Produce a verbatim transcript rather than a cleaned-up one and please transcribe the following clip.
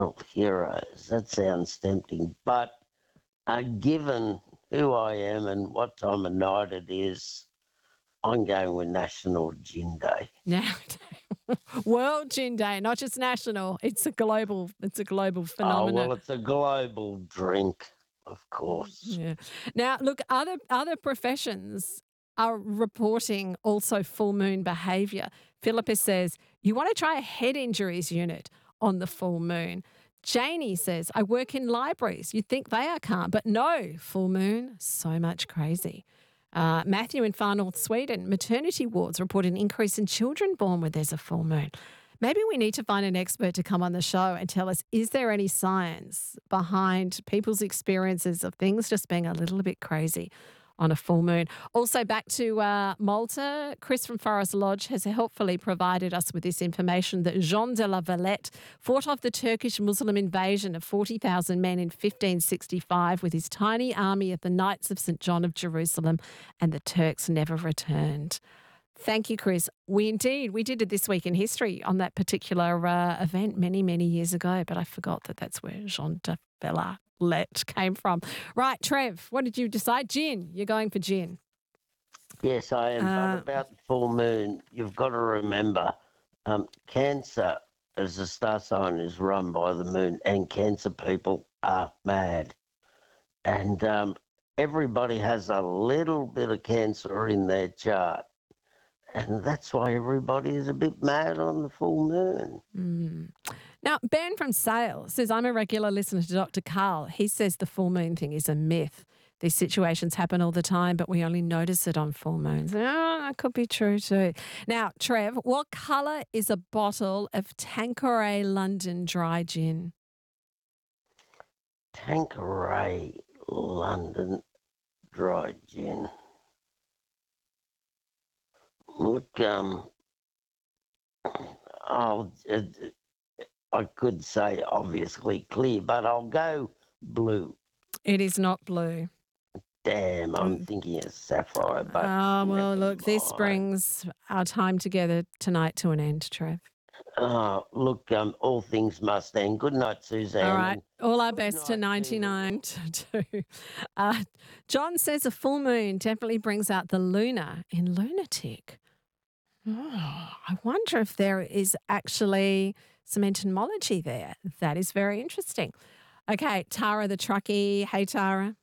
Oh, heroes. That sounds tempting. But uh, given who I am and what time of night it is, I'm going with National Gin Day. Now, World Gin Day, not just national. It's a global. It's a global Oh, phenomenon. well, it's a global drink, of course. Yeah. Now, look, other other professions are reporting also full moon behaviour. Philippa says you want to try a head injuries unit on the full moon. Janie says I work in libraries. You'd think they are calm, but no, full moon, so much crazy. Uh, Matthew in far north Sweden, maternity wards report an increase in children born when there's a full moon. Maybe we need to find an expert to come on the show and tell us, is there any science behind people's experiences of things just being a little bit crazy on a full moon? Also, back to uh, Malta, Chris from Forest Lodge has helpfully provided us with this information that Jean de la Valette fought off the Turkish Muslim invasion of forty thousand men in fifteen sixty-five with his tiny army of the Knights of Saint John of Jerusalem, and the Turks never returned. Thank you, Chris. We indeed, we did it This Week in History on that particular uh, event many, many years ago, but I forgot that that's where Jean de Valette came from. Right, Trev, what did you decide? Gin. You're going for gin. Yes, I am. Uh, but about the full moon, you've got to remember um, cancer as a star sign is run by the moon, and cancer people are mad. And um, everybody has a little bit of cancer in their chart. And that's why everybody is a bit mad on the full moon. mm. Now, Ben from Sale says, I'm a regular listener to Doctor Carl. He says the full moon thing is a myth. These situations happen all the time, but we only notice it on full moons. Oh, that could be true too. Now, Trev, what colour is a bottle of Tanqueray London dry gin? Tanqueray London dry gin. Look, um, I'll, uh, I could say obviously clear, but I'll go blue. It is not blue. Damn, I'm thinking of sapphire, but Oh, well, never look, this mind. brings our time together tonight to an end, Trev. Oh, look, um, all things must end. Good night, Suzanne. All right. and All our good best to night to the ninety-nine to two. Uh, John says a full moon definitely brings out the lunar in lunatic. Oh, I wonder if there is actually some etymology there. That is very interesting. Okay, Tara the truckie. Hey, Tara.